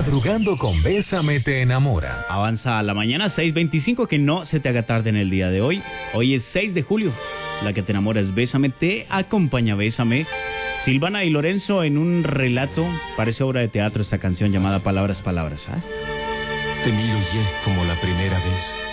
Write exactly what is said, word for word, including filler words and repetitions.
Madrugando con Bésame te enamora. Avanza a la mañana, seis veinticinco, que no se te haga tarde en el día de hoy. Hoy es seis de julio. La que te enamora es Bésame, te acompaña Bésame. Silvana y Lorenzo en un relato, parece obra de teatro esta canción llamada Palabras, Palabras. ¿Ah? Te miro y es como la primera vez.